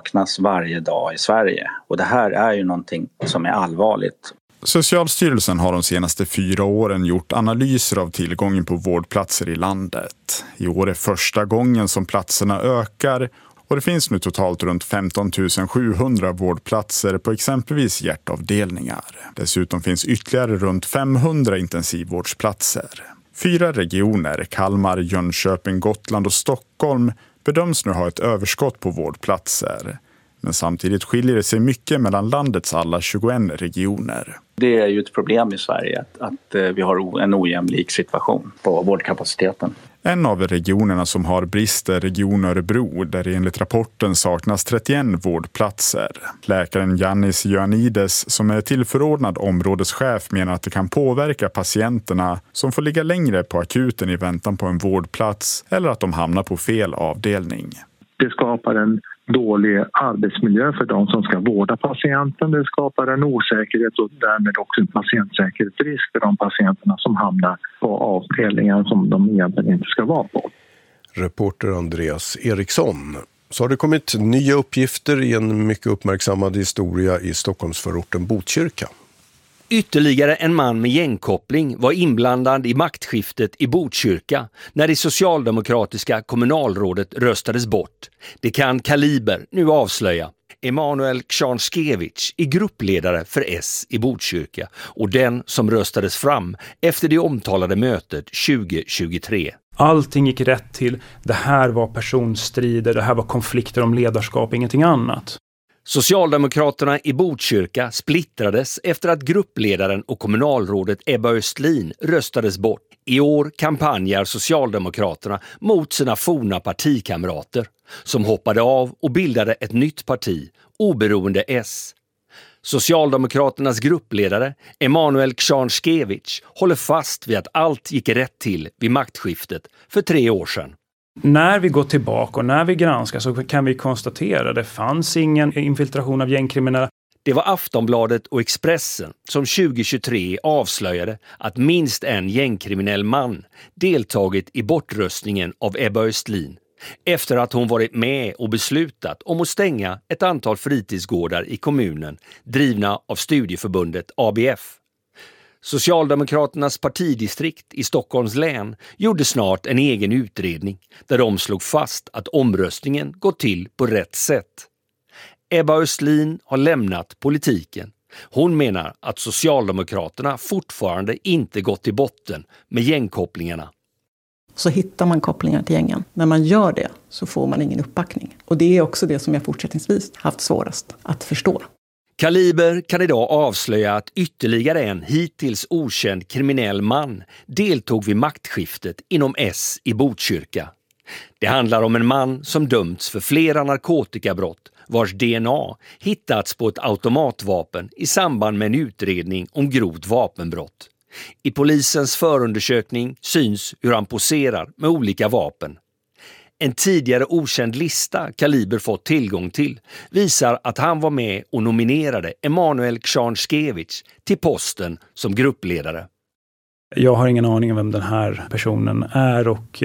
saknas varje dag i Sverige. Och det här är ju någonting som är allvarligt. Socialstyrelsen har de senaste 4 åren gjort analyser av tillgången på vårdplatser i landet. I år är första gången som platserna ökar och det finns nu totalt runt 15 700 vårdplatser på exempelvis hjärtavdelningar. Dessutom finns ytterligare runt 500 intensivvårdsplatser. 4 regioner, Kalmar, Jönköping, Gotland och Stockholm, bedöms nu ha ett överskott på vårdplatser. Men samtidigt skiljer det sig mycket mellan landets alla 21 regioner. Det är ju ett problem i Sverige att vi har en ojämlik situation på vårdkapaciteten. En av regionerna som har brister är Region Örebro, där det enligt rapporten saknas 31 vårdplatser. Läkaren Yannis Ioannidis, som är tillförordnad områdeschef, menar att det kan påverka patienterna som får ligga längre på akuten i väntan på en vårdplats eller att de hamnar på fel avdelning. Det skapar en dålig arbetsmiljö för de som ska vårda patienten. Det skapar en osäkerhet och därmed också en patientsäkerhetsrisk för de patienterna som hamnar på avdelningar som de egentligen inte ska vara på. Reporter Andreas Eriksson. Så har det kommit nya uppgifter i en mycket uppmärksammad historia i Stockholmsförorten Botkyrka. Ytterligare en man med gängkoppling var inblandad i maktskiftet i Botkyrka när det socialdemokratiska kommunalrådet röstades bort. Det kan Kaliber nu avslöja. Emanuel Krzanskiewicz är gruppledare för S i Botkyrka och den som röstades fram efter det omtalade mötet 2023. Allting gick rätt till. Det här var personstrider, det här var konflikter om ledarskap, ingenting annat. Socialdemokraterna i Botkyrka splittrades efter att gruppledaren och kommunalrådet Ebba Östlin röstades bort. I år kampanjar Socialdemokraterna mot sina forna partikamrater som hoppade av och bildade ett nytt parti, Oberoende S. Socialdemokraternas gruppledare Emanuel Krzanskiewicz håller fast vid att allt gick rätt till vid maktskiftet för 3 år sedan. När vi går tillbaka och när vi granskar så kan vi konstatera att det fanns ingen infiltration av gängkriminella. Det var Aftonbladet och Expressen som 2023 avslöjade att minst en gängkriminell man deltagit i bortröstningen av Ebba Östlin efter att hon varit med och beslutat om att stänga ett antal fritidsgårdar i kommunen drivna av studieförbundet ABF. Socialdemokraternas partidistrikt i Stockholms län gjorde snart en egen utredning där de slog fast att omröstningen gått till på rätt sätt. Ebba Östlin har lämnat politiken. Hon menar att Socialdemokraterna fortfarande inte gått till botten med gängkopplingarna. Så hittar man kopplingar till gängen. När man gör det så får man ingen uppbackning. Och det är också det som jag fortsättningsvis haft svårast att förstå. Kaliber kan idag avslöja att ytterligare en hittills okänd kriminell man deltog vid maktskiftet inom S i Botkyrka. Det handlar om en man som dömts för flera narkotikabrott vars DNA hittats på ett automatvapen i samband med en utredning om grovt vapenbrott. I polisens förundersökning syns hur han poserar med olika vapen. En tidigare okänd lista Kaliber fått tillgång till visar att han var med och nominerade Emanuel Krzanskiewicz till posten som gruppledare. Jag har ingen aning om vem den här personen är och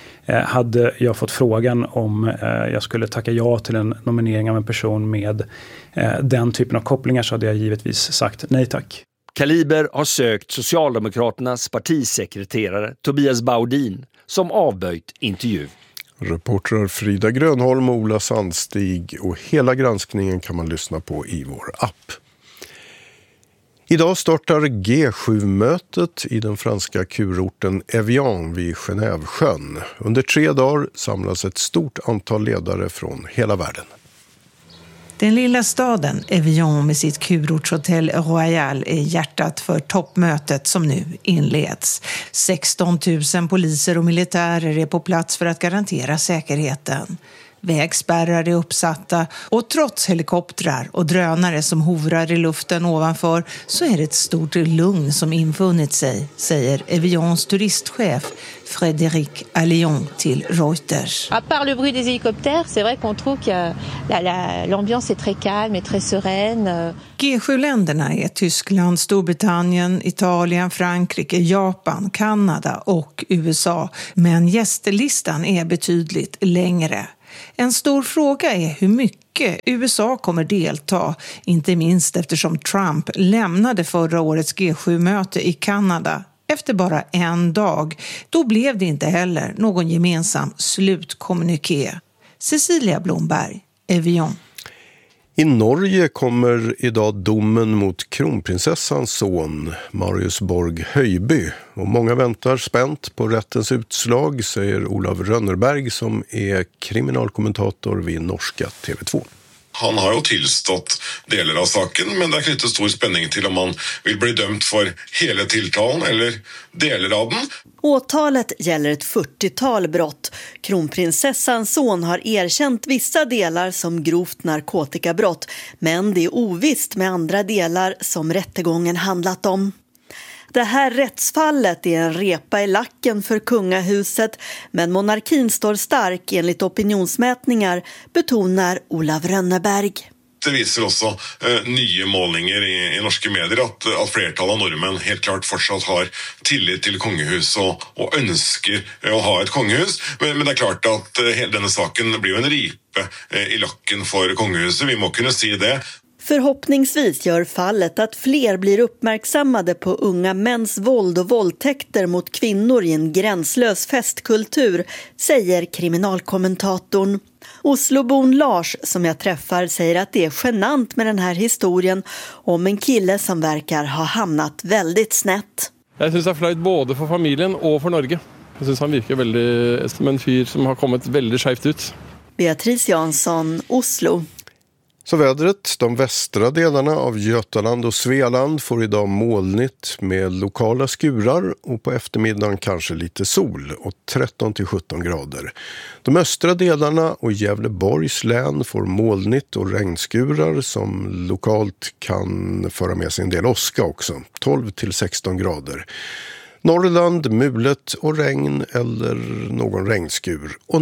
hade jag fått frågan om jag skulle tacka ja till en nominering av en person med den typen av kopplingar så hade jag givetvis sagt nej tack. Kaliber har sökt Socialdemokraternas partisekreterare Tobias Baudin som avböjt intervju. Reportrar Frida Grönholm och Ola Sandstig och hela granskningen kan man lyssna på i vår app. Idag startar G7-mötet i den franska kurorten Evian vid Genèvesjön. Under 3 dagar samlas ett stort antal ledare från hela världen. Den lilla staden Evian med sitt kurortshotell Royal är hjärtat för toppmötet som nu inleds. 16 000 poliser och militärer är på plats för att garantera säkerheten. Vägspärrar är uppsatta och trots helikoptrar och drönare som hovrar i luften ovanför så är det ett stort lugn som infunnit sig, säger Evians turistchef Frédéric Allion till Reuters. À part le bruit des hélicoptères, c'est vrai qu'on trouve que l'ambiance est très calme et très sereine. G7-länderna är Tyskland, Storbritannien, Italien, Frankrike, Japan, Kanada och USA. Men gästlistan är betydligt längre. En stor fråga är hur mycket USA kommer delta, inte minst eftersom Trump lämnade förra årets G7-möte i Kanada efter bara en dag. Då blev det inte heller någon gemensam slutkommuniké. Cecilia Blomberg, Evian. I Norge kommer idag domen mot kronprinsessans son Marius Borg Høiby. Och många väntar spänt på rättens utslag, säger Olav Rønneberg som är kriminalkommentator vid norska TV2. Han har ju tillstått delar av saken, men det är knyttet stor spänning till om han vill bli dömd för hela tilltalen eller delar av den. Åtalet gäller ett 40-tal brott. Kronprinsessans son har erkänt vissa delar som grovt narkotikabrott, men det är ovisst med andra delar som rättegången handlat om. Det här rättsfallet är en repa i lacken för kungahuset, men monarkin står stark enligt opinionsmätningar, betonar Olav Rønneberg. Det visar också nya målningar i norska medier att flertalet av norrmän helt klart fortsatt har tillit till kungahus och önskar att ha ett kungahus. Men det är klart att hela denna saken blir en ripe i lacken för kungahuset. Vi må kunna se det. Förhoppningsvis gör fallet att fler blir uppmärksammade på unga mäns våld och våldtäkter mot kvinnor i en gränslös festkultur, säger kriminalkommentatorn. Oslobon Lars, som jag träffar, säger att det är genant med den här historien om en kille som verkar ha hamnat väldigt snett. Jag syns det är flöjt både för familjen och för Norge. Jag syns han verkar väldigt som en fyr som har kommit väldigt skevt ut. Beatrice Jansson, Oslo. Så vädret, de västra delarna av Götaland och Svealand får idag molnigt med lokala skurar och på eftermiddagen kanske lite sol och 13-17 grader. De östra delarna och Gävleborgs län får molnigt och regnskurar som lokalt kan föra med sig en del åska också, 12-16 grader. Norrland, mulet och regn eller någon regnskur och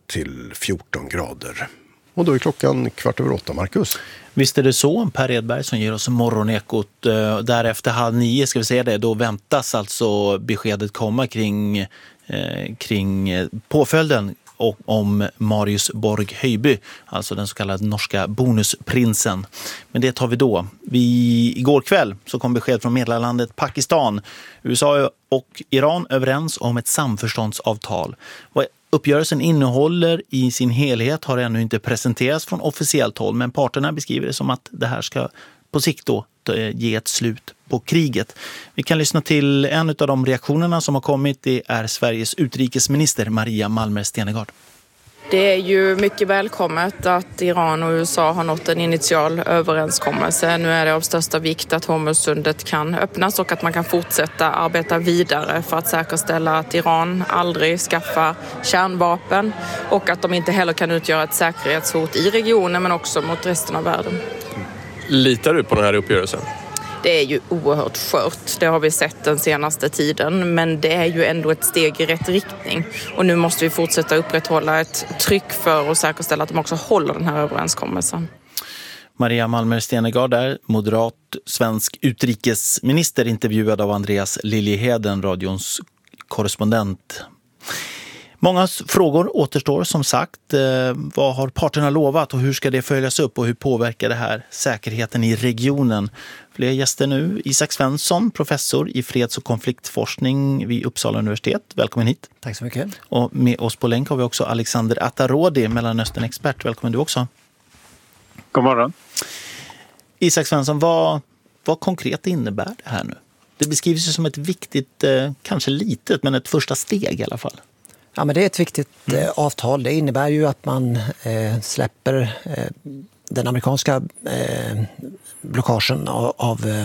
9-14 grader. Och då är klockan 7:15, Marcus. Visst är det så, Per Edberg som ger oss morgonekot. Därefter 8:30 ska vi säga det, då väntas alltså beskedet komma kring påföljden om Marius Borg Høiby, alltså den så kallade norska bonusprinsen. Men det tar vi då. Igår kväll så kom besked från medlarlandet Pakistan. USA och Iran överens om ett samförståndsavtal. Vad uppgörelsen innehåller i sin helhet har ännu inte presenterats från officiellt håll, men parterna beskriver det som att det här ska på sikt då ge ett slut på kriget. Vi kan lyssna till en av de reaktionerna som har kommit. Det är Sveriges utrikesminister Maria Malmer Stenergard. Det är ju mycket välkommet att Iran och USA har nått en initial överenskommelse. Nu är det av största vikt att Hormuzsundet kan öppnas och att man kan fortsätta arbeta vidare för att säkerställa att Iran aldrig skaffar kärnvapen och att de inte heller kan utgöra ett säkerhetshot i regionen men också mot resten av världen. Litar du på den här uppgörelsen? Det är ju oerhört skört, det har vi sett den senaste tiden, men det är ju ändå ett steg i rätt riktning. Och nu måste vi fortsätta upprätthålla ett tryck för att säkerställa att de också håller den här överenskommelsen. Maria Malmer Stenergard är moderat svensk utrikesminister, intervjuad av Andreas Liljeheden, radions korrespondent. Många frågor återstår som sagt. Vad har parterna lovat och hur ska det följas upp och hur påverkar det här säkerheten i regionen? Fler gäster nu. Isak Svensson, professor i freds- och konfliktforskning vid Uppsala universitet. Välkommen hit. Tack så mycket. Och med oss på länk har vi också Alexander Atarodi, Mellanöstern-expert. Välkommen du också. God morgon. Isak Svensson, vad konkret innebär det här nu? Det beskrivs ju som ett viktigt, kanske litet, men ett första steg i alla fall. Ja, men det är ett viktigt avtal. Det innebär ju att man släpper den amerikanska blockagen av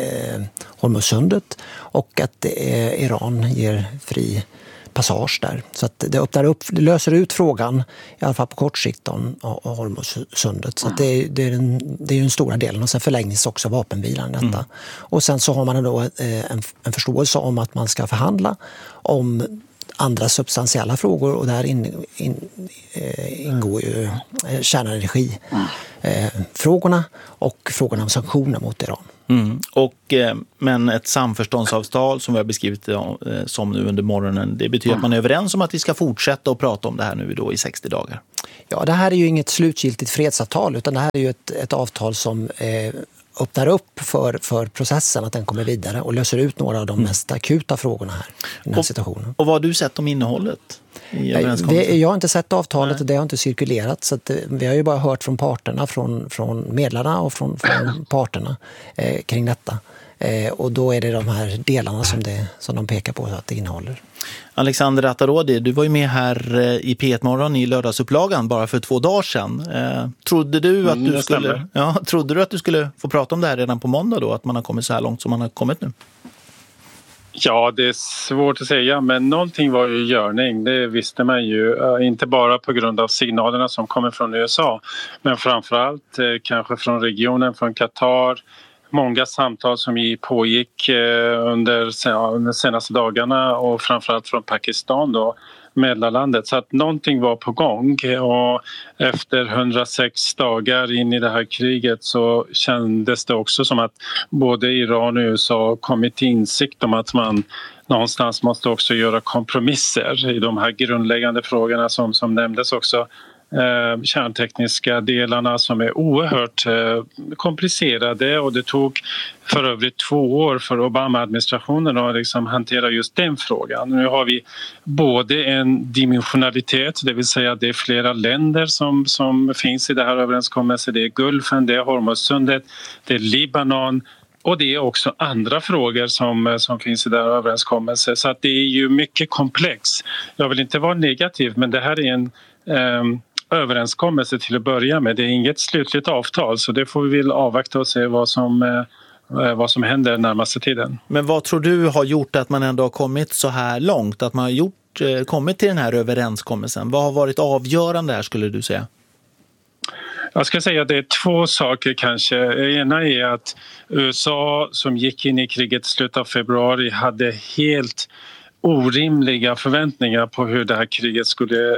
Hormuzsundet och att Iran ger fri passage där. Så att det löser ut frågan, i alla fall på kort sikt, om Hormuzsundet. Så att det är ju en stora delen. Och sen förlängs också vapenvilan i detta. Och sen så har man då en förståelse om att man ska förhandla om andra substantiella frågor, och där ingår ju kärnenergifrågorna och frågorna om sanktioner mot Iran. Men ett samförståndsavtal som vi har beskrivit som nu under morgonen, det betyder att man är överens om att vi ska fortsätta att prata om det här nu då i 60 dagar. Ja, det här är ju inget slutgiltigt fredsavtal, utan det här är ju ett avtal som öppnar upp för processen, att den kommer vidare och löser ut några av de mest akuta frågorna här i den här situationen. Och vad har du sett om innehållet i överenskommelsen? Jag har inte sett avtalet och det har inte cirkulerat, så att vi har ju bara hört från parterna, från medlarna och från parterna kring detta. Och då är det de här delarna som de pekar på att det innehåller. Alexander Atarodi, du var ju med här i P1-morgon i lördagsupplagan bara för 2 dagar sedan. Trodde du att du skulle få prata om det här redan på måndag då, att man har kommit så här långt som man har kommit nu? Ja, det är svårt att säga, men någonting var ju görning. Det visste man ju, inte bara på grund av signalerna som kommer från USA, men framförallt kanske från regionen, från Qatar. Många samtal som pågick under de senaste dagarna och framförallt från Pakistan då, medlarlandet. Så att någonting var på gång, och efter 106 dagar in i det här kriget så kändes det också som att både Iran och USA kommit till insikt om att man någonstans måste också göra kompromisser i de här grundläggande frågorna som nämndes också. Kärntekniska delarna som är oerhört komplicerade, och det tog för övrigt 2 år för Obama-administrationen att liksom hantera just den frågan. Nu har vi både en dimensionalitet, det vill säga det är flera länder som finns i det här överenskommelsen. Det är Gulfen, det är Hormuzsundet, det är Libanon, och det är också andra frågor som finns i den här överenskommelsen. Så att det är ju mycket komplex. Jag vill inte vara negativ, men det här är en överenskommelse till att börja med. Det är inget slutligt avtal, så det får vi väl avvakta och se vad som händer den närmaste tiden. Men vad tror du har gjort att man ändå har kommit så här långt? Att man har kommit till den här överenskommelsen? Vad har varit avgörande här, skulle du säga? Jag ska säga att det är 2 saker kanske. Ena är att USA som gick in i kriget i slutet av februari hade helt orimliga förväntningar på hur det här kriget skulle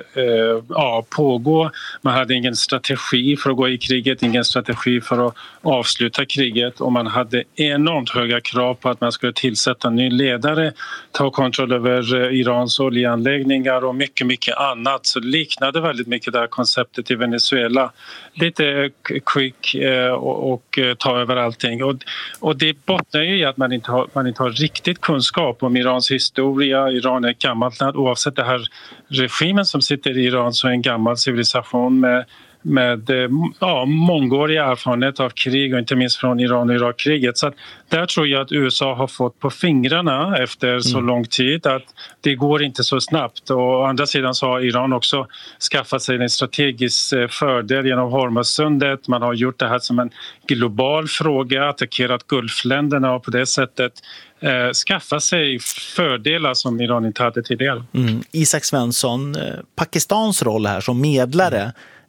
pågå. Man hade ingen strategi för att gå i kriget, ingen strategi för att avsluta kriget, och man hade enormt höga krav på att man skulle tillsätta en ny ledare, ta kontroll över Irans oljeanläggningar och mycket, mycket annat. Så det liknade väldigt mycket det här konceptet i Venezuela. Lite quick och ta över allting. Och det bottnar ju i att man inte har riktigt kunskap om Irans historia. Iran är ett gammalt land. Oavsett det här regimen som sitter i Iran, så är en gammal civilisation med mångårig erfarenhet av krig, och inte minst från Iran och Irakkriget. Så att där tror jag att USA har fått på fingrarna efter så lång tid att det går inte så snabbt. Och å andra sidan så har Iran också skaffat sig en strategisk fördel genom Hormuzsundet. Man har gjort det här som en global fråga, attackerat Gulfländerna och på det sättet skaffa sig fördelar som Iran inte hade tidigare. Isak Svensson, Pakistans roll här som medlare,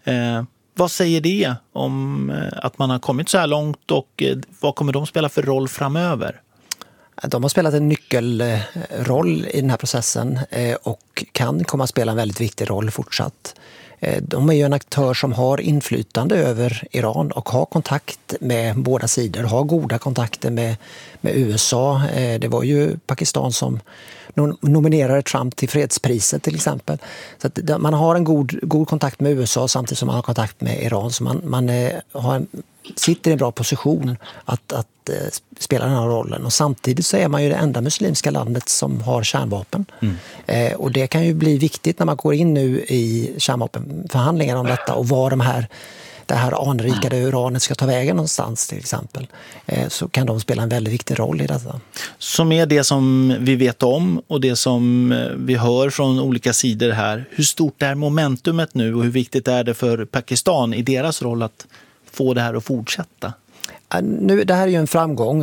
vad säger det om att man har kommit så här långt, och vad kommer de spela för roll framöver? De har spelat en nyckelroll i den här processen och kan komma att spela en väldigt viktig roll fortsatt. De är ju en aktör som har inflytande över Iran och har kontakt med båda sidor, har goda kontakter med USA. Det var ju Pakistan som nominerade Trump till fredspriset till exempel. Så att man har en god kontakt med USA samtidigt som man har kontakt med Iran. Så man sitter i en bra position att spela den här rollen. Och samtidigt så är man ju det enda muslimska landet som har kärnvapen. Och det kan ju bli viktigt när man går in nu i kärnvapenförhandlingar om detta, och var det här anrikade uranet ska ta vägen någonstans till exempel, så kan de spela en väldigt viktig roll i detta. Som är det som vi vet om och det som vi hör från olika sidor här. Hur stort är momentumet nu, och hur viktigt är det för Pakistan i deras roll att få det här att fortsätta? Det här är ju en framgång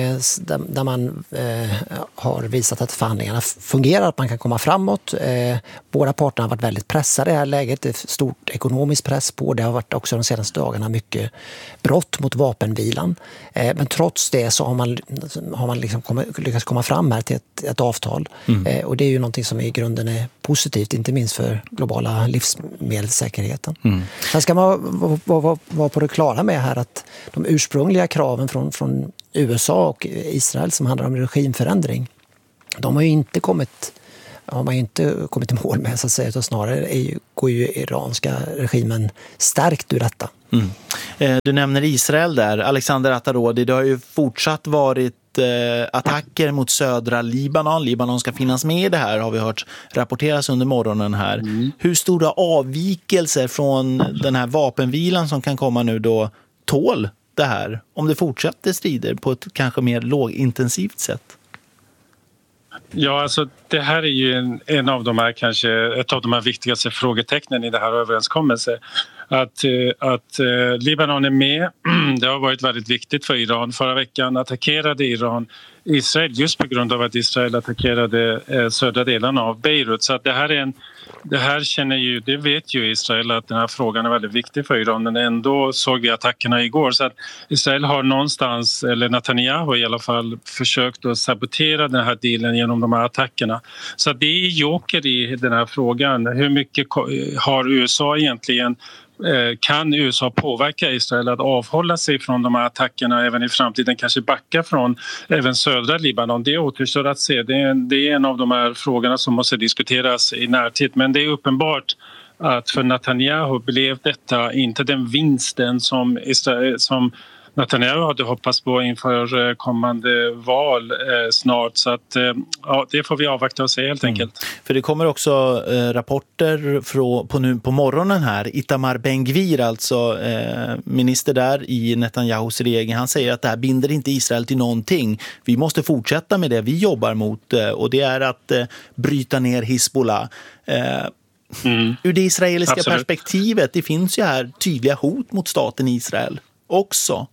där man har visat att förhandlingarna fungerar, att man kan komma framåt. Båda parterna har varit väldigt pressade i det här läget. Det är stort ekonomisk press på. Det har varit också de senaste dagarna mycket brott mot vapenvilan. Men trots det så har man liksom lyckats komma fram här till ett avtal. Och det är ju någonting som i grunden är positivt, inte minst för globala livsmedelssäkerheten. Sen ska man vara på det klara med här att de ursprungliga kraven från USA och Israel som handlar om regimförändring, de har ju inte kommit har man ju inte kommit i mål med, så att säga, utan snarare går ju iranska regimen stärkt ur detta. Du nämner Israel där, Alexander Atarodi. Det har ju fortsatt varit attacker mot södra Libanon. Libanon ska finnas med i det här, har vi hört rapporteras under morgonen här. Hur stora avvikelser från den här vapenvilan som kan komma nu då tål det här, om det fortsätter strider på ett kanske mer lågintensivt sätt? Ja, alltså det här är ju en av de här, kanske ett av de här viktigaste frågetecknen i det här överenskommelsen. Att Libanon är med, det har varit väldigt viktigt för Iran. Förra veckan attackerade Iran Israel just på grund av att Israel attackerade södra delen av Beirut. Så att det här vet ju Israel att den här frågan är väldigt viktig för Iran, men ändå såg vi attackerna igår. Så att Israel har någonstans, eller Netanyahu i alla fall, försökt att sabotera den här dealen genom de här attackerna. Så att det är joker i den här frågan. Hur mycket har USA egentligen, kan USA påverka Israel att avhålla sig från de här attackerna även i framtiden, kanske backa från även södra Libanon? Det återstår att se. Det är en av de här frågorna som måste diskuteras i närtid, men det är uppenbart att för Netanyahu blev detta inte den vinsten som Netanyahu hade hoppats på inför kommande val snart. Så att det får vi avvakta och se helt enkelt. För det kommer också rapporter nu på morgonen här. Itamar Ben-Gvir, alltså minister där i Netanyahus regering, han säger att det här binder inte Israel till någonting. Vi måste fortsätta med det vi jobbar mot, och det är att bryta ner Hizbollah. Ur det israeliska perspektivet, det finns ju här tydliga hot mot staten Israel också.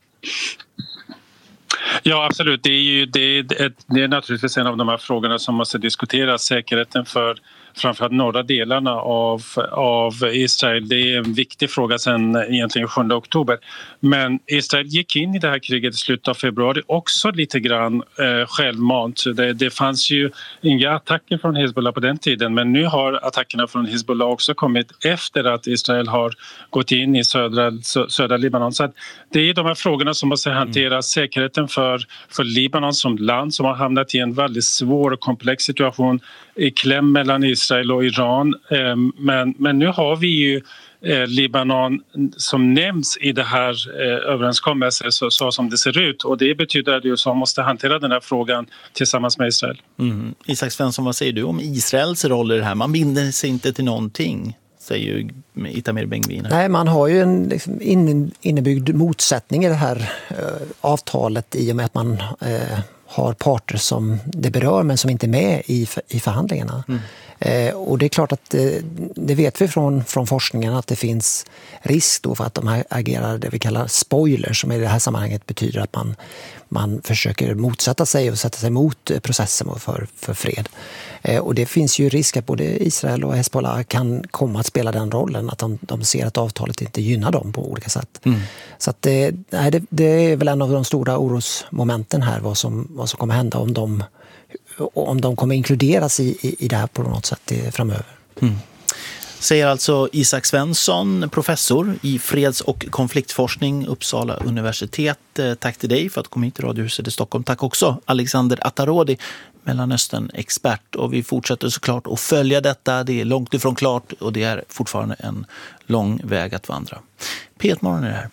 Ja, absolut. Det är naturligtvis en av de här frågorna som måste diskuteras. Säkerheten för framförallt norra delarna av Israel. Det är en viktig fråga sedan egentligen 7 oktober. Men Israel gick in i det här kriget i slutet av februari också lite grann självmant. Det fanns ju inga attacker från Hezbollah på den tiden, men nu har attackerna från Hezbollah också kommit efter att Israel har gått in i södra Libanon. Så att det är de här frågorna som måste hanteras. Säkerheten för Libanon som land som har hamnat i en väldigt svår och komplex situation i kläm mellan Israel och Iran. Men nu har vi ju Libanon som nämns i det här överenskommelsen så som det ser ut, och det betyder att USA måste hantera den här frågan tillsammans med Israel. Isak Svensson, vad säger du om Israels roll i det här? Man binder sig inte till någonting, säger ju Itamar Ben-Gvir. Nej, man har ju en liksom innebyggd motsättning i det här avtalet i och med att man har parter som det berör men som inte är med i förhandlingarna. Och det är klart att det vet vi från forskningen att det finns risk då för att de agerar det vi kallar spoilers, som i det här sammanhanget betyder att man försöker motsätta sig och sätta sig emot processen för fred. Och det finns ju risk att både Israel och Hezbollah kan komma att spela den rollen, att de ser att avtalet inte gynnar dem på olika sätt. Så att det är väl en av de stora orosmomenten här, vad som kommer hända om de kommer inkluderas i det här på något sätt framöver. Säger alltså Isak Svensson, professor i freds- och konfliktforskning, Uppsala universitet. Tack till dig för att du kom hit till Radiohuset i Stockholm. Tack också Alexander Atarodi, Mellanöstern-expert. Och vi fortsätter såklart att följa detta. Det är långt ifrån klart och det är fortfarande en lång väg att vandra. P1-morgon är det här.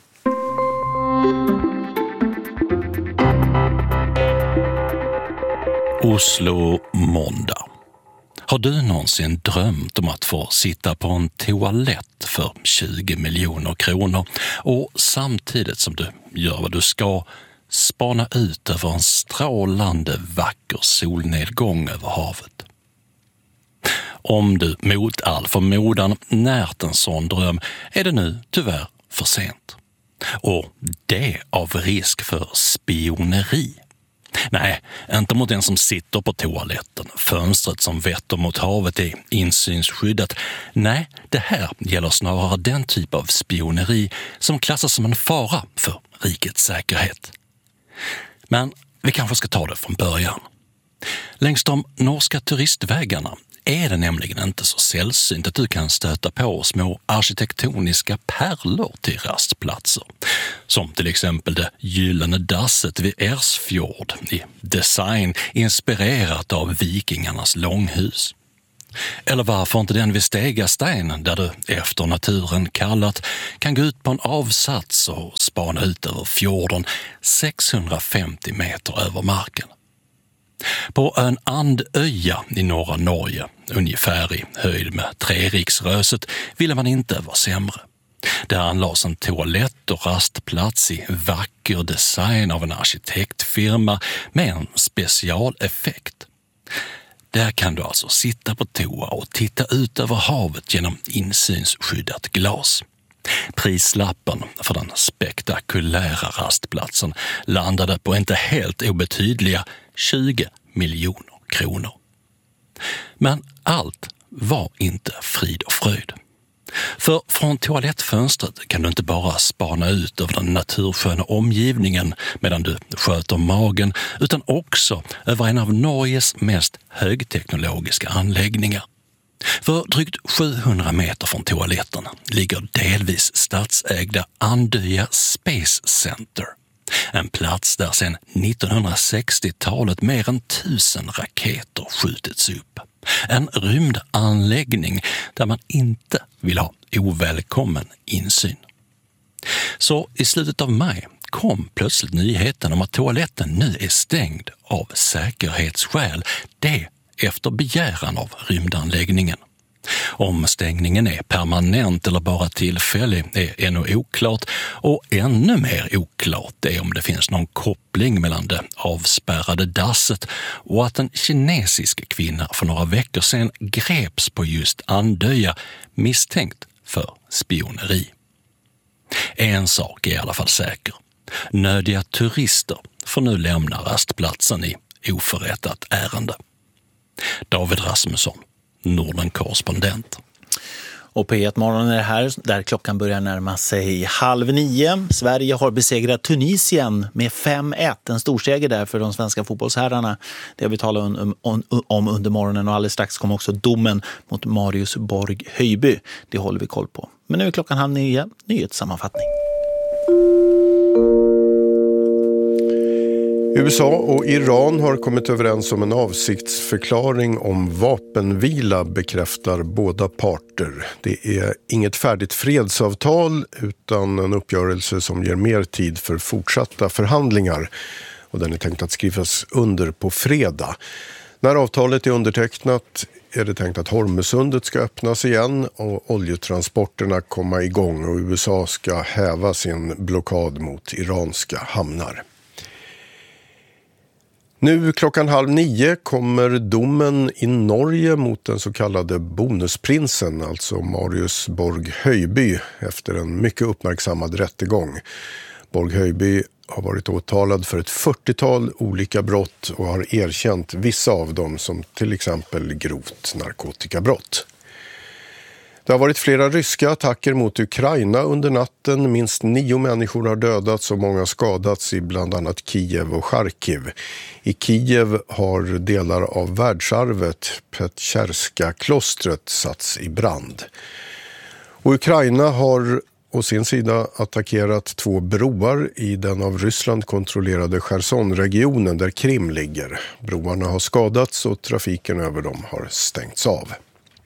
Oslo måndag. Har du någonsin drömt om att få sitta på en toalett för 20 miljoner kronor och samtidigt som du gör vad du ska spana ut över en strålande vacker solnedgång över havet? Om du mot all förmodan närt en sån dröm är det nu tyvärr för sent. Och det av risk för spioneri. Nej, inte mot den som sitter på toaletten. Fönstret som vetter mot havet är insynsskyddat. Nej, det här gäller snarare den typ av spioneri som klassas som en fara för rikets säkerhet. Men vi kanske ska ta det från början. Längs de norska turistvägarna är det nämligen inte så sällsynt att du kan stöta på små arkitektoniska pärlor till rastplatser. Som till exempel det gyllene dasset vid Ersfjord, i design inspirerat av vikingarnas långhus. Eller varför inte den vid Stegastein, där du efter naturen kallat kan gå ut på en avsats och spana ut över fjorden 650 meter över marken. På en Andøya i norra Norge, ungefär i höjd med Treriksröset, ville man inte vara sämre. Där anlades en toalett och rastplats i vacker design av en arkitektfirma med en specialeffekt. Där kan du alltså sitta på toa och titta ut över havet genom insynsskyddat glas. Prislappen för den spektakulära rastplatsen landade på inte helt obetydliga 20 miljoner kronor. Men allt var inte frid och fröjd. För från toalettfönstret kan du inte bara spana ut över den natursköna omgivningen medan du sköter magen, utan också över en av Norges mest högteknologiska anläggningar. För drygt 700 meter från toaletten ligger delvis statsägda Andøya Space Center. En plats där sedan 1960-talet mer än 1000 raketer skjutits upp. En rymdanläggning där man inte vill ha ovälkommen insyn. Så i slutet av maj kom plötsligt nyheten om att toaletten nu är stängd av säkerhetsskäl. Det efter begäran av rymdanläggningen. Om stängningen är permanent eller bara tillfällig är ännu oklart, och ännu mer oklart är om det finns någon koppling mellan det avspärrade dasset och att en kinesisk kvinna för några veckor sedan greps på just Andøya misstänkt för spioneri. En sak är i alla fall säker. Nödiga turister får nu lämna rastplatsen i oförrättat ärende. David Rasmusson, Norden-korrespondent. Och P1-morgon är det här, där klockan börjar närma sig 8:30. Sverige har besegrat Tunisien med 5-1. En storseger där för de svenska fotbollsherrarna. Det har vi talat om under morgonen, och alldeles strax kommer också domen mot Marius Borg Höjby. Det håller vi koll på. Men nu är klockan 8:30. Nyhetssammanfattning. USA och Iran har kommit överens om en avsiktsförklaring om vapenvila, bekräftar båda parter. Det är inget färdigt fredsavtal utan en uppgörelse som ger mer tid för fortsatta förhandlingar, och den är tänkt att skrivas under på fredag. När avtalet är undertecknat är det tänkt att Hormuzsundet ska öppnas igen och oljetransporterna komma igång, och USA ska häva sin blockad mot iranska hamnar. Nu klockan 8:30 kommer domen i Norge mot den så kallade bonusprinsen, alltså Marius Borg Højby, efter en mycket uppmärksammad rättegång. Borg Højby har varit åtalad för ett 40-tal olika brott och har erkänt vissa av dem, som till exempel grovt narkotikabrott. Det har varit flera ryska attacker mot Ukraina under natten. Minst 9 människor har dödats och många skadats i bland annat Kiev och Charkiv. I Kiev har delar av världsarvet Petjerska-klostret satts i brand. Och Ukraina har å sin sida attackerat 2 broar i den av Ryssland kontrollerade Cherson-regionen där Krim ligger. Broarna har skadats och trafiken över dem har stängts av.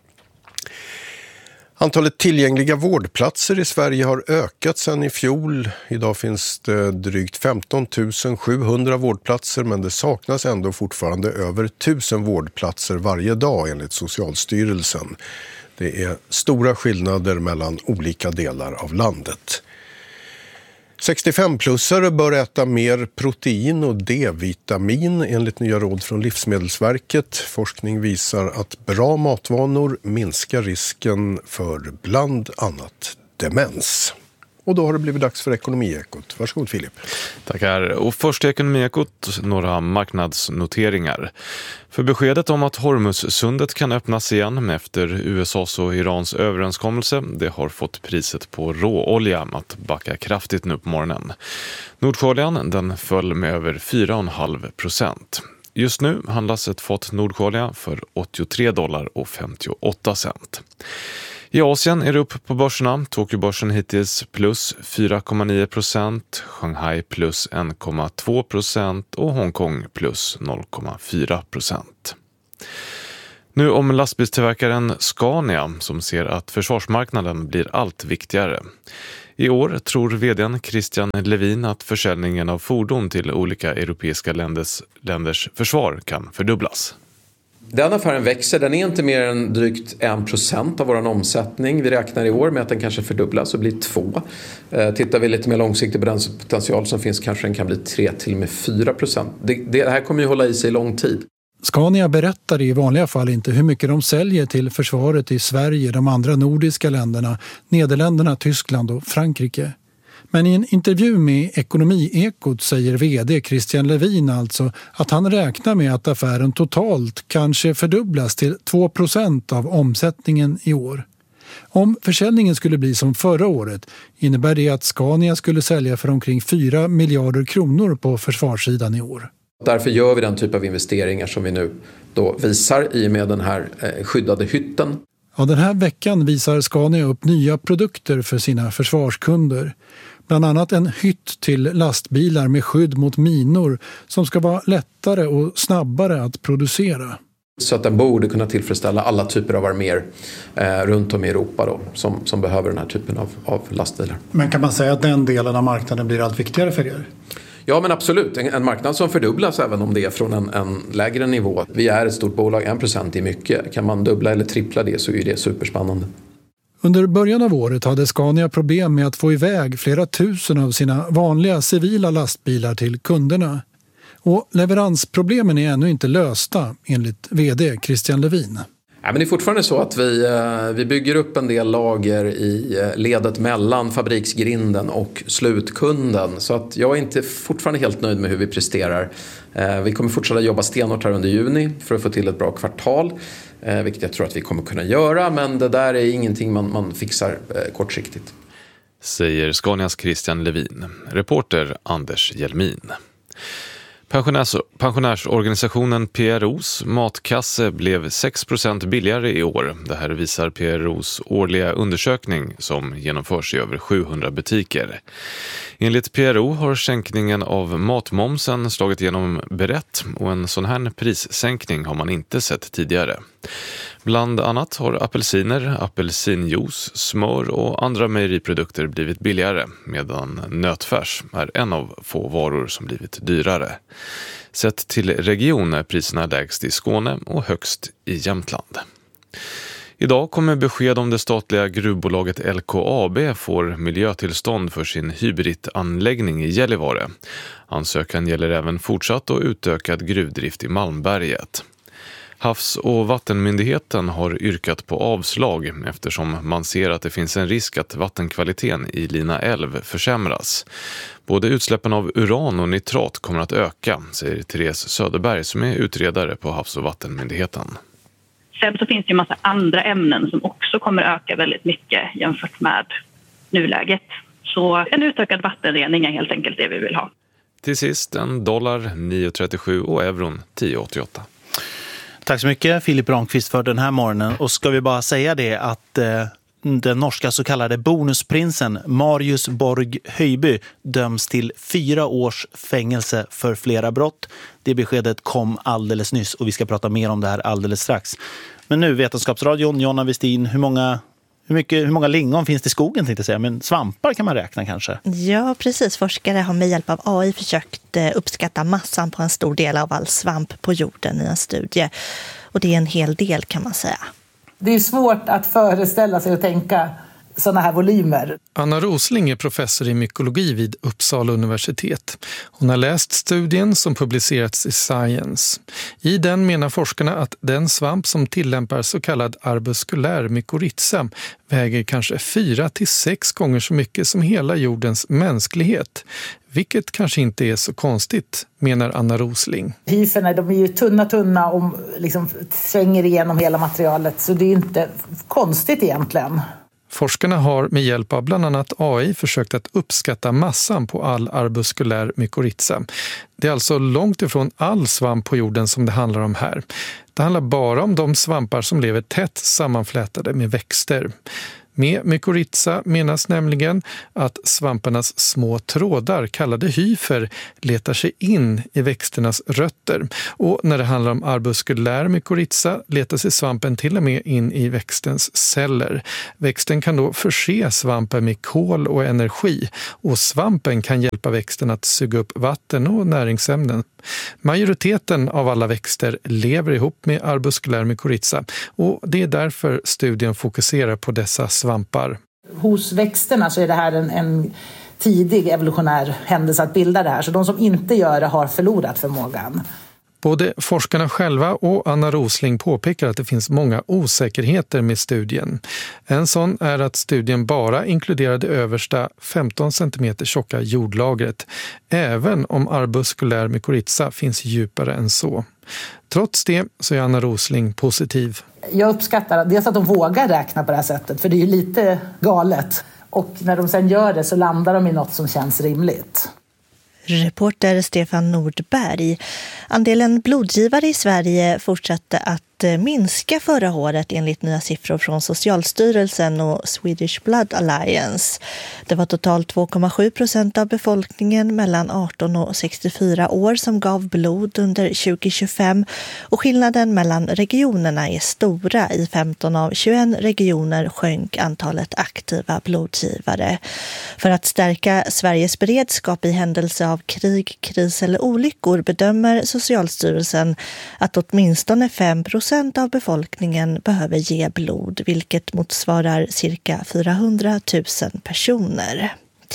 Antalet tillgängliga vårdplatser i Sverige har ökat sedan i fjol. Idag finns det drygt 15 700 vårdplatser, men det saknas ändå fortfarande över 1000 vårdplatser varje dag enligt Socialstyrelsen. Det är stora skillnader mellan olika delar av landet. 65-plussare bör äta mer protein och D-vitamin enligt nya råd från Livsmedelsverket. Forskning visar att bra matvanor minskar risken för bland annat demens. Och då har det blivit dags för Ekonomiekot. Varsågod Filip. Tackar. Och först i Ekonomiekot några marknadsnoteringar. För beskedet om att Hormuzsundet kan öppnas igen efter USAs och Irans överenskommelse, det har fått priset på råolja att backa kraftigt nu på morgonen. Nordsjöoljan, den föll med över 4,5%. Just nu handlas ett fat nordsjöolja för $83,58. I Asien är det upp på börserna. Tokyobörsen hittills plus 4,9%, Shanghai plus 1,2% och Hongkong plus 0,4%. Nu om lastbilstillverkaren Scania som ser att försvarsmarknaden blir allt viktigare. I år tror vdn Christian Levin att försäljningen av fordon till olika europeiska länders försvar kan fördubblas. Den affären växer, den är inte mer än drygt 1% av vår omsättning. Vi räknar i år med att den kanske fördubblas och blir 2%. Tittar vi lite mer långsiktigt på den potential som finns kanske den kan bli 3-4%. Det här kommer ju hålla i sig lång tid. Scania berättar i vanliga fall inte hur mycket de säljer till försvaret i Sverige, de andra nordiska länderna, Nederländerna, Tyskland och Frankrike. Men i en intervju med Ekonomiekot säger vd Christian Levin alltså att han räknar med att affären totalt kanske fördubblas till 2% av omsättningen i år. Om försäljningen skulle bli som förra året innebär det att Scania skulle sälja för omkring 4 miljarder kronor på försvarssidan i år. Därför gör vi den typ av investeringar som vi nu då visar i med den här skyddade hytten. Ja, den här veckan visar Scania upp nya produkter för sina försvarskunder. Bland annat en hytt till lastbilar med skydd mot minor som ska vara lättare och snabbare att producera. Så att den borde kunna tillfredsställa alla typer av arméer runt om i Europa då, som behöver den här typen av lastbilar. Men kan man säga att den delen av marknaden blir allt viktigare för er? Ja, men absolut. En marknad som fördubblas även om det är från en lägre nivå. Vi är ett stort bolag, 1% är mycket. Kan man dubbla eller trippla det så är det superspännande. Under början av året hade Scania problem med att få iväg flera tusen av sina vanliga civila lastbilar till kunderna. Och leveransproblemen är ännu inte lösta, enligt vd Christian Levin. Ja, men det är fortfarande så att vi bygger upp en del lager i ledet mellan fabriksgrinden och slutkunden. Så att jag är inte fortfarande helt nöjd med hur vi presterar. Vi kommer fortsätta jobba stenhårt här under juni för att få till ett bra kvartal. Vilket jag tror att vi kommer kunna göra, men det där är ingenting man fixar kortsiktigt. Säger Scanias Christian Levin. Reporter Anders Hjelmin. Pensionärsorganisationen PROs matkasse blev 6% billigare i år. Det här visar PROs årliga undersökning som genomförs i över 700 butiker. Enligt PRO har sänkningen av matmomsen slagit igenom brett och en sån här prissänkning har man inte sett tidigare. Bland annat har apelsiner, apelsinjuice, smör och andra mejeriprodukter blivit billigare medan nötfärs är en av få varor som blivit dyrare. Sett till region är priserna lägst i Skåne och högst i Jämtland. Idag kommer besked om det statliga gruvbolaget LKAB får miljötillstånd för sin hybridanläggning i Gällivare. Ansökan gäller även fortsatt och utökad gruvdrift i Malmberget. Havs- och vattenmyndigheten har yrkat på avslag eftersom man ser att det finns en risk att vattenkvaliteten i Lina älv försämras. Både utsläppen av uran och nitrat kommer att öka, säger Therese Söderberg som är utredare på Havs- och vattenmyndigheten. Sen så finns det ju en massa andra ämnen som också kommer öka väldigt mycket jämfört med nuläget. Så en utökad vattenrening är helt enkelt det vi vill ha. Till sist en dollar 9,37 och euron 10,88. Tack så mycket Filip Ramqvist för den här morgonen. Och ska vi bara säga det att den norska så kallade bonusprinsen Marius Borg Høiby döms till 4 års fängelse för flera brott. Det beskedet kom alldeles nyss och vi ska prata mer om det här alldeles strax. Men nu Vetenskapsradion, Jonna Westin, hur många lingon finns det i skogen tänkte jag säga, men svampar kan man räkna kanske? Ja, precis. Forskare har med hjälp av AI försökt uppskatta massan på en stor del av all svamp på jorden i en studie. Och det är en hel del kan man säga. Det är svårt att föreställa sig och tänka sådana här volymer. Anna Rosling är professor i mykologi vid Uppsala universitet. Hon har läst studien som publicerats i Science. I den menar forskarna att den svamp som tillämpar så kallad arbuskulär mykorrhiza väger kanske 4-6 gånger så mycket som hela jordens mänsklighet. Vilket kanske inte är så konstigt, menar Anna Rosling. Hyferna, de är ju tunna och liksom tränger igenom hela materialet, så det är inte konstigt egentligen. Forskarna har med hjälp av bland annat AI försökt att uppskatta massan på all arbuskulär mykorrhiza. Det är alltså långt ifrån all svamp på jorden som det handlar om här. Det handlar bara om de svampar som lever tätt sammanflätade med växter. Med mykorrhiza menas nämligen att svamparnas små trådar, kallade hyfer, letar sig in i växternas rötter. Och när det handlar om arbuskulär mykorrhiza letar sig svampen till och med in i växtens celler. Växten kan då förse svampen med kol och energi, och svampen kan hjälpa växten att suga upp vatten och näringsämnen. Majoriteten av alla växter lever ihop med arbuskulär mykorrhiza, och det är därför studien fokuserar på dessa svampar. Hos växterna så är det här en tidig evolutionär händelse att bilda det här, så de som inte gör det har förlorat förmågan. Både forskarna själva och Anna Rosling påpekar att det finns många osäkerheter med studien. En sån är att studien bara inkluderade översta 15 cm tjocka jordlagret, även om arbuskulär mykorrhiza finns djupare än så. Trots det så är Anna Rosling positiv. Jag uppskattar dels att de vågar räkna på det här sättet, för det är ju lite galet. Och när de sen gör det så landar de i något som känns rimligt. Reporter Stefan Nordberg. Andelen blodgivare i Sverige fortsatte att minska förra året enligt nya siffror från Socialstyrelsen och Swedish Blood Alliance. Det var totalt 2,7% av befolkningen mellan 18 och 64 år som gav blod under 2025, och skillnaden mellan regionerna är stora. I 15 av 21 regioner sjönk antalet aktiva blodgivare. För att stärka Sveriges beredskap i händelse av krig, kris eller olyckor bedömer Socialstyrelsen att åtminstone 5% av befolkningen behöver ge blod, vilket motsvarar cirka 400 000 personer.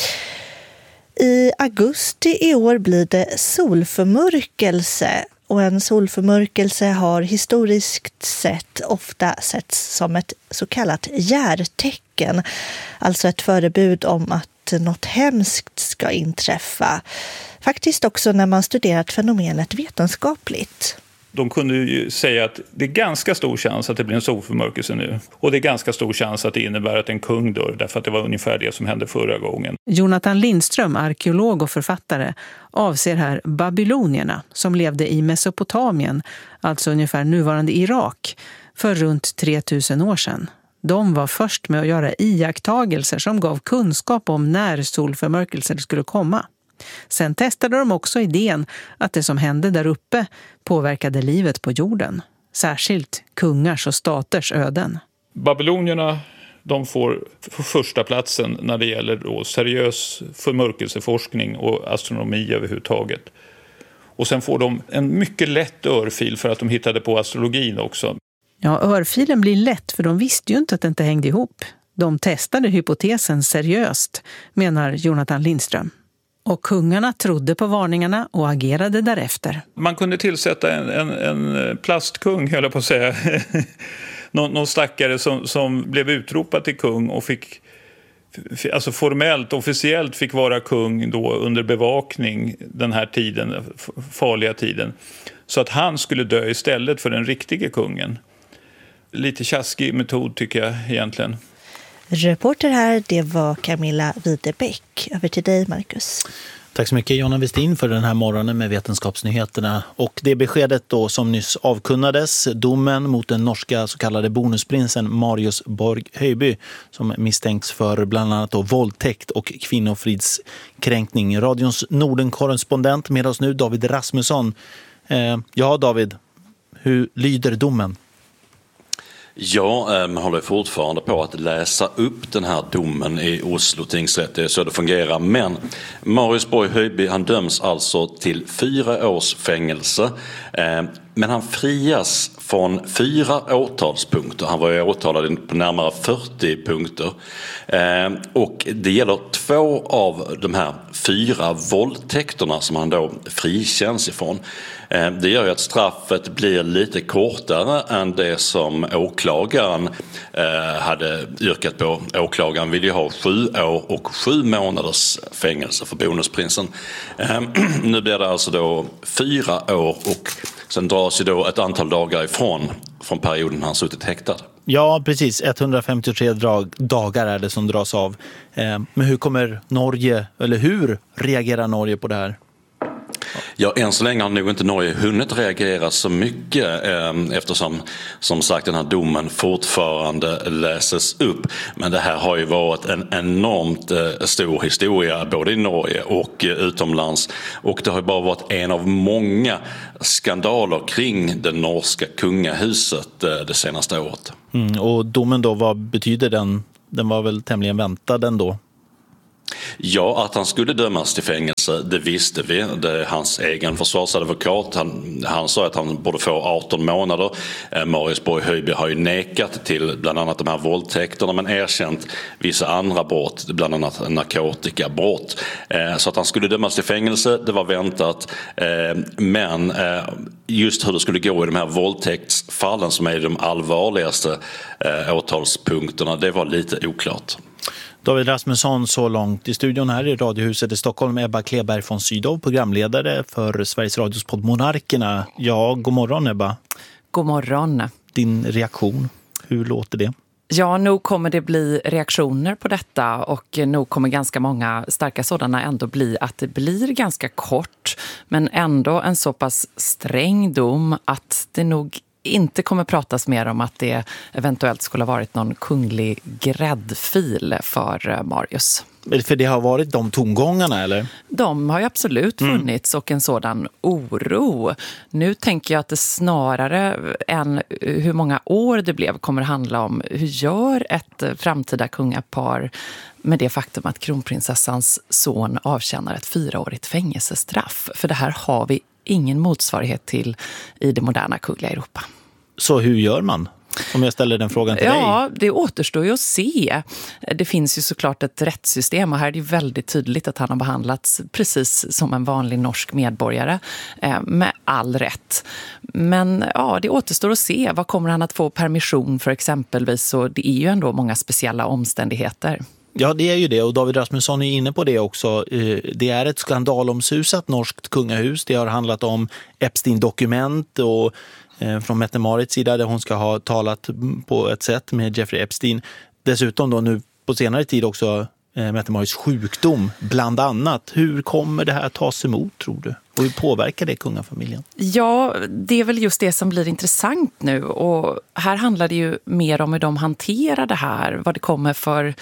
I augusti i år blir det solförmörkelse, och en solförmörkelse har historiskt sett ofta setts som ett så kallat järtecken, alltså ett förebud om att något hemskt ska inträffa. Faktiskt också när man studerat fenomenet vetenskapligt. De kunde ju säga att det är ganska stor chans att det blir en solförmörkelse nu. Och det är ganska stor chans att det innebär att en kung dör, därför att det var ungefär det som hände förra gången. Jonathan Lindström, arkeolog och författare, avser här babylonierna som levde i Mesopotamien, alltså ungefär nuvarande Irak, för runt 3000 år sedan. De var först med att göra iakttagelser som gav kunskap om när solförmörkelser skulle komma. Sen testade de också idén att det som hände där uppe påverkade livet på jorden, särskilt kungars och staters öden. Babylonierna, de får första platsen när det gäller då seriös förmörkelseforskning och astronomi överhuvudtaget. Och sen får de en mycket lätt örfil för att de hittade på astrologin också. Ja, örfilen blir lätt för de visste ju inte att det inte hängde ihop. De testade hypotesen seriöst, menar Jonathan Lindström. Och kungarna trodde på varningarna och agerade därefter. Man kunde tillsätta en plastkung, höll jag på att säga. någon stackare som blev utropad till kung och fick, alltså formellt, officiellt fick vara kung då under bevakning den här tiden, farliga tiden. Så att han skulle dö istället för den riktiga kungen. Lite tjaskig metod tycker jag egentligen. Reporter här, det var Camilla Widebäck. Över till dig, Marcus. Tack så mycket, Jonna Westin, för den här morgonen med vetenskapsnyheterna. Och det beskedet då som nyss avkunnades, domen mot den norska så kallade bonusprinsen Marius Borg Høiby, som misstänks för bland annat då våldtäkt och kvinnofridskränkning. Radions Norden-korrespondent med oss nu, David Rasmusson. Ja, David, hur lyder domen? Ja, man håller fortfarande på att läsa upp den här domen i Oslo tingsrätt. Det är så det fungerar. Men Marius Borg Høiby, han döms alltså till 4 års fängelse. Men han frias från 4 åtalspunkter. Han var ju åtalad på närmare 40 punkter. Och det gäller 2 av de här 4 våldtäkterna som han då frikänns ifrån. Det gör ju att straffet blir lite kortare än det som åklagaren hade yrkat på. Åklagaren vill ju ha 7 år och 7 månaders fängelse för bonusprinsen. Nu blir det alltså då 4 år och sen dras ju då ett antal dagar ifrån perioden han suttit häktad. Ja, precis. 153 dagar är det som dras av. Men hur kommer Norge, eller hur reagerar Norge på det här? Ja, än så länge har nog inte Norge hunnit reagera så mycket eftersom som sagt den här domen fortfarande läses upp. Men det här har ju varit en enormt stor historia både i Norge och utomlands. Och det har ju bara varit en av många skandaler kring det norska kungahuset det senaste året. Och domen då, vad betyder den? Den var väl tämligen väntad ändå? Ja, att han skulle dömas till fängelse, det visste vi. Det är hans egen försvarsadvokat. Han sa att han borde få 18 månader. Marius Borg Höjby har ju nekat till bland annat de här våldtäkterna men erkänt vissa andra brott, bland annat narkotikabrott. Så att han skulle dömas till fängelse, det var väntat. Men just hur det skulle gå i de här våldtäktsfallen som är de allvarligaste åtalspunkterna, det var lite oklart. David Rasmusson så långt i studion här i Radiohuset i Stockholm. Ebba Kleberg von Sydow, programledare för Sveriges Radios podd Monarkerna. Ja, god morgon Ebba. God morgon. Din reaktion, hur låter det? Ja, nog kommer det bli reaktioner på detta och nog kommer ganska många starka sådana ändå bli att det blir ganska kort men ändå en så pass sträng dom att det nog inte kommer pratas mer om att det eventuellt skulle ha varit någon kunglig gräddfil för Marius. För det har varit de tongångarna, eller? De har ju absolut funnits och en sådan oro. Nu tänker jag att det snarare än hur många år det blev kommer handla om hur gör ett framtida kungapar med det faktum att kronprinsessans son avtjänar ett 4-årigt fängelsestraff. För det här har vi ingen motsvarighet till i det moderna kungliga Europa. Så hur gör man? Om jag ställer den frågan till dig. Ja, det återstår ju att se. Det finns ju såklart ett rättssystem och här är det väldigt tydligt att han har behandlats precis som en vanlig norsk medborgare med all rätt. Men ja, det återstår att se. Vad kommer han att få permission för exempelvis? Och det är ju ändå många speciella omständigheter. Ja, det är ju det och David Rasmusson är inne på det också. Det är ett skandalomsusat norskt kungahus. Det har handlat om Epstein-dokument och från Mette-Marits sida där hon ska ha talat på ett sätt med Jeffrey Epstein. Dessutom då nu på senare tid också Mette-Marits sjukdom bland annat. Hur kommer det här tas emot tror du? Och hur påverkar det kungafamiljen? Ja, det är väl just det som blir intressant nu. Och här handlar det ju mer om hur de hanterar det här. Vad det kommer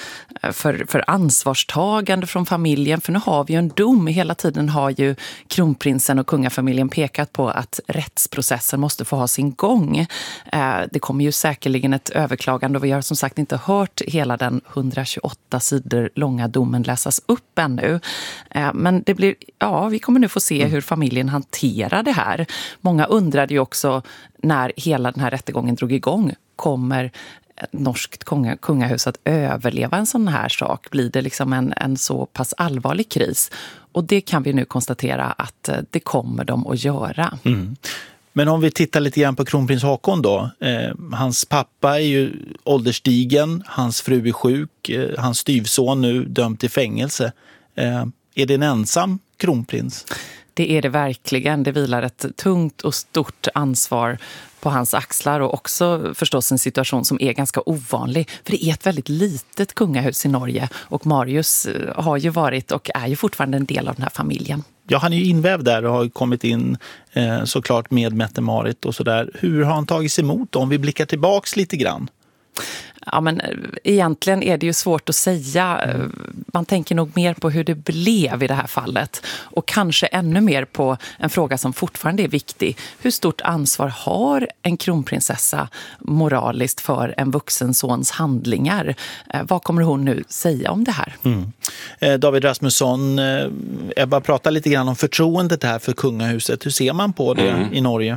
för ansvarstagande från familjen. För nu har vi ju en dom. Hela tiden har ju kronprinsen och kungafamiljen pekat på att rättsprocessen måste få ha sin gång. Det kommer ju säkerligen ett överklagande. Och vi har som sagt inte hört hela den 128 sidor långa domen läsas upp ännu. Men det blir, ja, vi kommer nu få se hur familjen hanterar det här. Många undrade ju också när hela den här rättegången drog igång. Kommer norskt kungahus att överleva en sån här sak? Blir det liksom en så pass allvarlig kris? Och det kan vi nu konstatera att det kommer de att göra. Mm. Men om vi tittar lite grann på kronprins Haakon då. Hans pappa är ju ålderstigen, hans fru är sjuk, hans styvson nu dömd till fängelse. Är det en ensam kronprins? Det är det verkligen. Det vilar ett tungt och stort ansvar på hans axlar och också förstås en situation som är ganska ovanlig. För det är ett väldigt litet kungahus i Norge och Marius har ju varit och är ju fortfarande en del av den här familjen. Ja, han är ju invävd där och har kommit in såklart med Mette-Marit och sådär. Hur har han tagits emot om vi blickar tillbaks lite grann? Ja, men egentligen är det ju svårt att säga. Man tänker nog mer på hur det blev i det här fallet. Och kanske ännu mer på en fråga som fortfarande är viktig. Hur stort ansvar har en kronprinsessa moraliskt för en vuxen sons handlingar? Vad kommer hon nu säga om det här? David Rasmusson, Ebba pratar lite grann om förtroendet här för kungahuset. Hur ser man på det i Norge?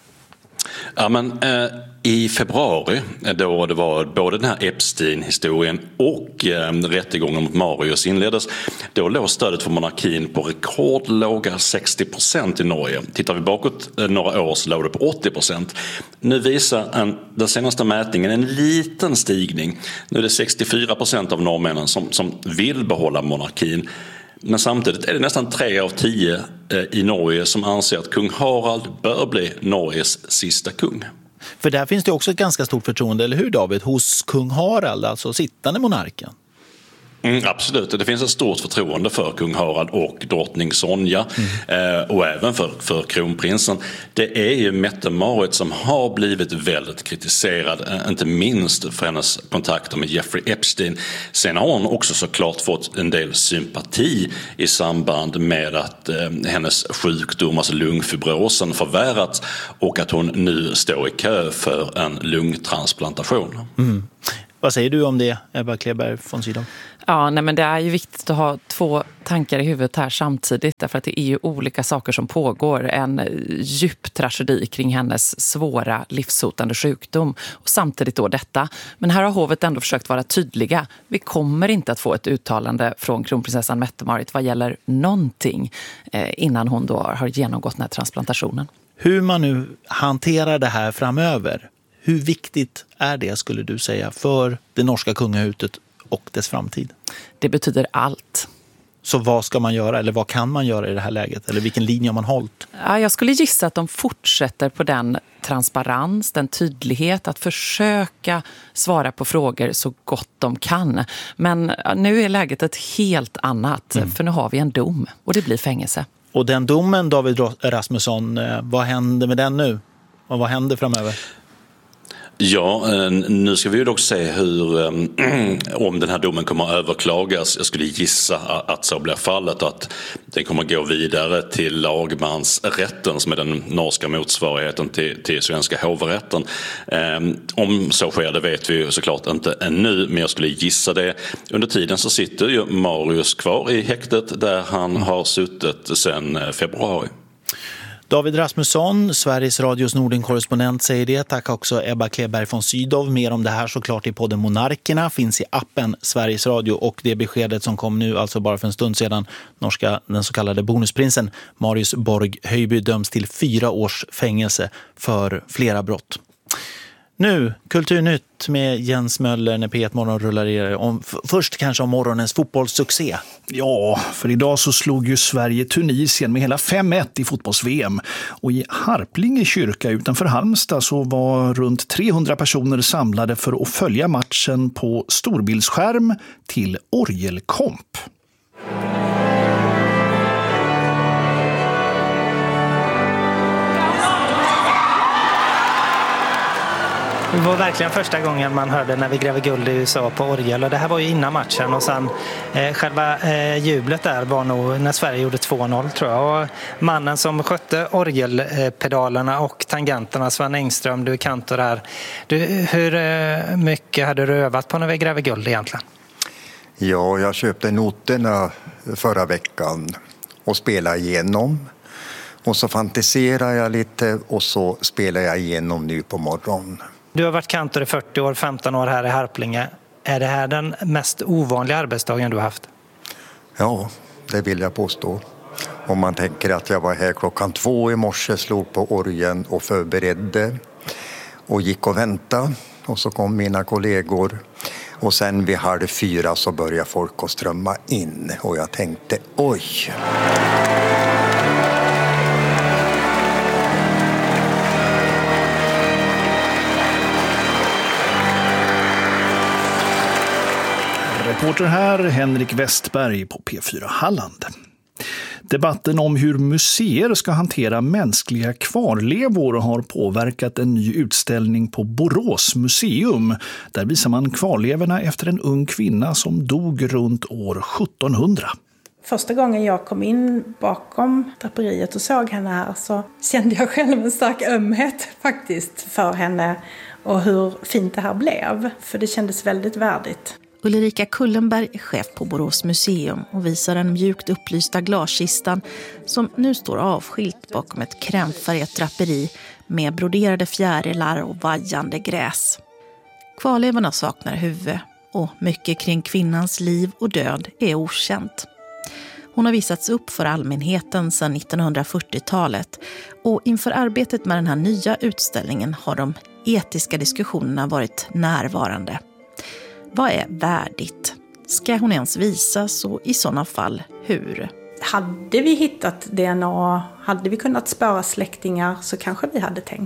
Ja, men i februari då det var både den här Epstein-historien och rättegången mot Marius inleddes, då låg stödet för monarkin på rekordlåga 60% i Norge. Tittar vi bakåt några år så låg det på 80%. Nu visar den senaste mätningen en liten stigning. Nu är det 64% av norrmännen som vill behålla monarkin. Men samtidigt är det nästan 3 av 10 i Norge som anser att kung Harald bör bli Norges sista kung. För där finns det också ett ganska stort förtroende, eller hur David, hos kung Harald, alltså sittande monarken. Absolut, det finns ett stort förtroende för kung Harald och drottning Sonja och även för kronprinsen. Det är ju Mette-Marit som har blivit väldigt kritiserad, inte minst för hennes kontakter med Jeffrey Epstein. Sen har hon också såklart fått en del sympati i samband med att hennes sjukdom, alltså lungfibrosen, förvärrats och att hon nu står i kö för en lungtransplantation. Vad säger du om det, Ebba Kleberg von Sydow? Ja, nej, men det är ju viktigt att ha två tankar i huvudet här samtidigt, därför att det är ju olika saker som pågår. En djup tragedi kring hennes svåra livshotande sjukdom och samtidigt då detta. Men här har hovet ändå försökt vara tydliga. Vi kommer inte att få ett uttalande från kronprinsessan Mette-Marit vad gäller någonting innan hon då har genomgått den här transplantationen. Hur man nu hanterar det här framöver, hur viktigt är det, skulle du säga, för det norska kungahuset och dess framtid? Det betyder allt. Så vad ska man göra, eller vad kan man göra i det här läget? Eller vilken linje har man hållit? Ja, jag skulle gissa att de fortsätter på den transparens, den tydlighet, att försöka svara på frågor så gott de kan. Men nu är läget ett helt annat, för nu har vi en dom och det blir fängelse. Och den domen, David Rasmusson, vad händer med den nu? Och vad händer framöver? Ja, nu ska vi ju dock se hur, om den här domen kommer att överklagas. Jag skulle gissa att så blir fallet, att den kommer att gå vidare till lagmansrätten som är den norska motsvarigheten till svenska hovrätten. Om så sker, det vet vi ju såklart inte ännu, men jag skulle gissa det. Under tiden så sitter ju Marius kvar i häktet där han har suttit sedan februari. David Rasmusson, Sveriges Radios Norden-korrespondent, säger det. Tack också Ebba Kleberg von Sydow. Mer om det här såklart i podden Monarkerna finns i appen Sveriges Radio, och det beskedet som kom nu, alltså bara för en stund sedan, den så kallade bonusprinsen Marius Borg Höjby döms till 4 års fängelse för flera brott. Nu, Kulturnytt med Jens Möller när P1 Morgon rullar er. Först kanske om morgonens fotbollssuccé. Ja, för idag så slog ju Sverige Tunisien med hela 5-1 i fotbolls-VM. Och i Harplinge kyrka utanför Halmstad så var runt 300 personer samlade för att följa matchen på storbildsskärm till orgelkomp. Det var verkligen första gången man hörde När vi gräver guld i USA på orgel, och det här var ju innan matchen, och sen själva jublet där var nog när Sverige gjorde 2-0 tror jag, och mannen som skötte orgelpedalerna och tangenterna, Sven Engström, du är kantor här. Hur mycket hade du övat på När vi gräver guld egentligen? Ja, jag köpte noterna förra veckan och spelade igenom. Och så fantiserar jag lite och så spelar jag igenom nu på morgonen. Du har varit kantor i 40 år, 15 år här i Harplinge. Är det här den mest ovanliga arbetsdagen du har haft? Ja, det vill jag påstå. Om man tänker att jag var här 2:00 i morse, slog på orgeln och förberedde. Och gick och väntade. Och så kom mina kollegor. Och sen vid 3:30 så började folk att strömma in. Och jag tänkte, oj! Reporter här, Henrik Westberg på P4 Halland. Debatten om hur museer ska hantera mänskliga kvarlevor har påverkat en ny utställning på Borås museum. Där visar man kvarlevorna efter en ung kvinna som dog runt år 1700. Första gången jag kom in bakom draperiet och såg henne här så kände jag själv en stark ömhet faktiskt för henne och hur fint det här blev. För det kändes väldigt värdigt. Ulrika Kullenberg är chef på Borås museum och visar den mjukt upplysta glaskistan som nu står avskilt bakom ett krämfärgat draperi med broderade fjärilar och vajande gräs. Kvarlevorna saknar huvud och mycket kring kvinnans liv och död är okänt. Hon har visats upp för allmänheten sedan 1940-talet och inför arbetet med den här nya utställningen har de etiska diskussionerna varit närvarande. Vad är värdigt? Ska hon ens visas och i sådana fall hur? Hade vi hittat DNA, hade vi kunnat spåra släktingar så kanske vi hade tänkt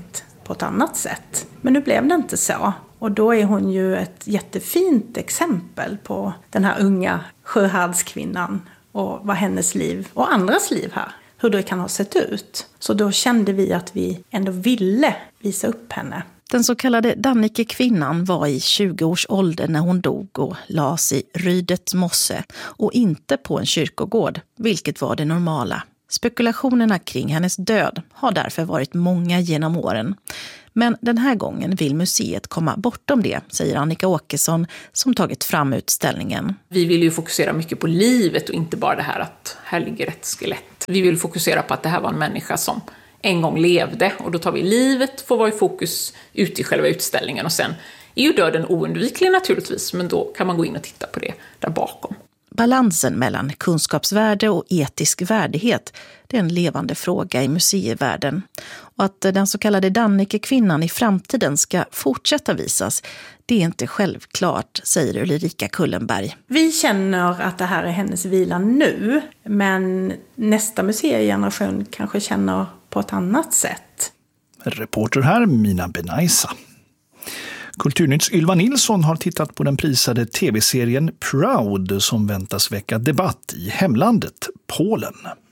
på ett annat sätt. Men nu blev det inte så. Och då är hon ju ett jättefint exempel på den här unga Sjuhäradskvinnan och vad hennes liv och andras liv här, hur det kan ha sett ut. Så då kände vi att vi ändå ville visa upp henne. Den så kallade Dannike-kvinnan var i 20 års ålder när hon dog och lades i Rydets mosse och inte på en kyrkogård, vilket var det normala. Spekulationerna kring hennes död har därför varit många genom åren. Men den här gången vill museet komma bortom det, säger Annika Åkesson som tagit fram utställningen. Vi vill ju fokusera mycket på livet och inte bara det här att här ligger ett skelett. Vi vill fokusera på att det här var en människa som en gång levde, och då tar vi livet, får vara i fokus ute i själva utställningen, och sen är ju döden oundviklig naturligtvis, men då kan man gå in och titta på det där bakom. Balansen mellan kunskapsvärde och etisk värdighet, det är en levande fråga i museivärlden. Och att den så kallade Dannike-kvinnan i framtiden ska fortsätta visas, det är inte självklart, säger Ulrika Kullenberg. Vi känner att det här är hennes vila nu, men nästa museigeneration kanske känner på ett annat sätt. Reporter här, Mina Benaisa. Kulturnytts Ylva Nilsson har tittat på den prisade tv-serien Proud som väntas väcka debatt i hemlandet, Polen.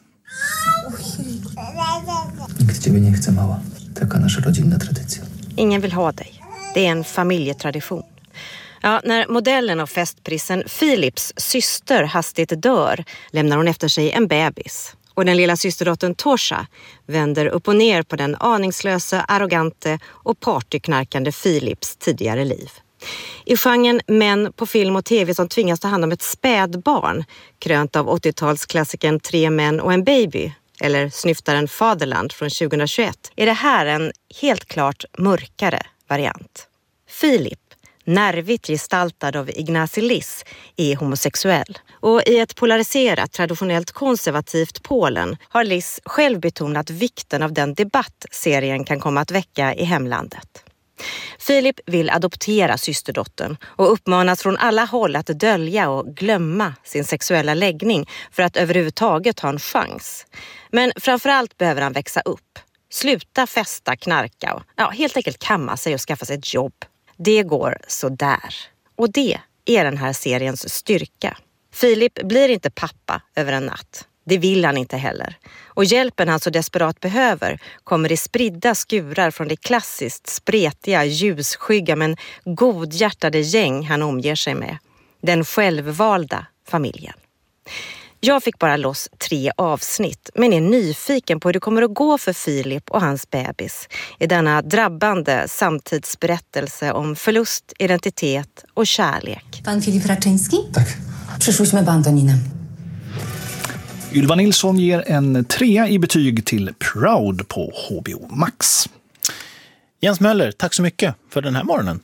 Ingen vill ha dig. Det är en familjetradition. Ja, när modellen av festprisen Philips syster hastigt dör lämnar hon efter sig en bebis. Och den lilla systerdottern Tosha vänder upp och ner på den aningslösa, arrogante och partyknarkande Philips tidigare liv. I genren män på film och tv som tvingas ta hand om ett spädbarn, krönt av 80-talsklassikern 3 män och en baby, eller snyftaren Fatherland från 2021, är det här en helt klart mörkare variant. Philip, nervigt gestaltad av Ignacy Liss, är homosexuell. Och i ett polariserat, traditionellt konservativt Polen har Liss själv betonat vikten av den debatt serien kan komma att väcka i hemlandet. Philip vill adoptera systerdottern och uppmanas från alla håll att dölja och glömma sin sexuella läggning för att överhuvudtaget ha en chans. Men framförallt behöver han växa upp. Sluta festa, knarka och helt enkelt kamma sig och skaffa sig ett jobb. Det går så där. Och det är den här seriens styrka. Philip blir inte pappa över en natt. Det vill han inte heller. Och hjälpen han så desperat behöver kommer i spridda skurar från det klassiskt spretiga, ljusskygga men godhjärtade gäng han omger sig med. Den självvalda familjen. Jag fick bara loss 3 avsnitt, men är nyfiken på hur det kommer att gå för Philip och hans bebis i denna drabbande samtidsberättelse om förlust, identitet och kärlek. Pan Filip Raczyński? Tak. Przyszłyśmy po Antoninę. Ylva Nilsson ger en 3 i betyg till Proud på HBO Max. Jens Möller, tack så mycket för den här morgonen.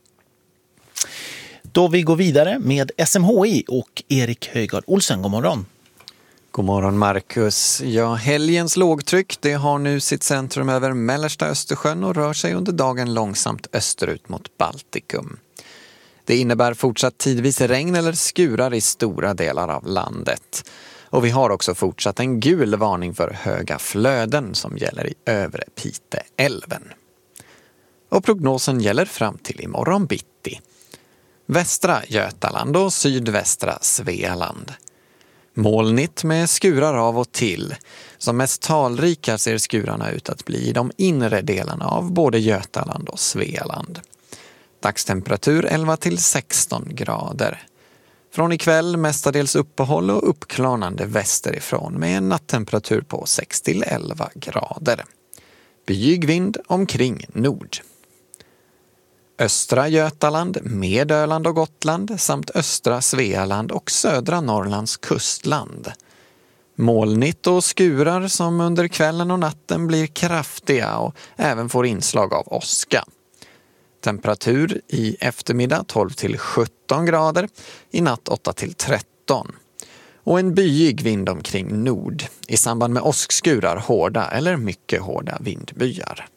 Då vi går vidare med SMHI och Erik Höjgaard Olsen. God morgon. God morgon Marcus. Ja, helgens lågtryck det har nu sitt centrum över mellersta Östersjön och rör sig under dagen långsamt österut mot Baltikum. Det innebär fortsatt tidvis regn eller skurar i stora delar av landet. Och vi har också fortsatt en gul varning för höga flöden som gäller i övre Piteälven. Och prognosen gäller fram till imorgon bitti. Västra Götaland och sydvästra Svealand. Molnigt med skurar av och till. Som mest talrika ser skurarna ut att bli i de inre delarna av både Götaland och Svealand. Dagstemperatur 11 till 16 grader. Från ikväll mestadels uppehåll och uppklarnande västerifrån med en nattemperatur på 6 till 11 grader. Byig vind omkring nord. Östra Götaland med Öland och Gotland samt östra Svealand och södra Norrlands kustland. Molnigt och skurar som under kvällen och natten blir kraftiga och även får inslag av åska. Temperatur i eftermiddag 12 till 17 grader, i natt 8 till 13. Och en byig vind omkring nord, i samband med åskskurar hårda eller mycket hårda vindbyar.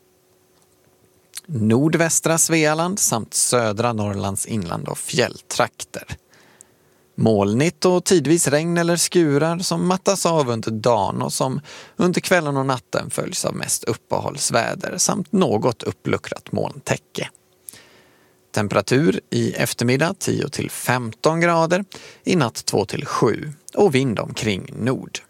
Nordvästra Svealand samt södra Norrlands inland och fjälltrakter. Molnigt och tidvis regn eller skurar som mattas av under dagen och som under kvällen och natten följs av mest uppehållsväder samt något uppluckrat molntäcke. Temperatur i eftermiddag 10-15 grader, i natt 2-7 och vind omkring nord.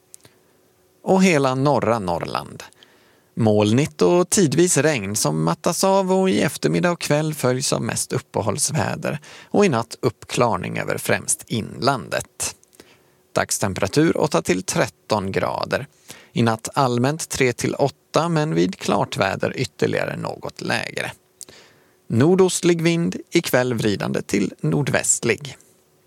Och hela norra Norrland. Molnigt och tidvis regn som mattas av och i eftermiddag och kväll följs av mest uppehållsväder och i natt uppklarning över främst inlandet. Dagstemperatur 8-13 grader. I natt allmänt 3-8 men vid klart väder ytterligare något lägre. Nordostlig vind, ikväll vridande till nordvästlig.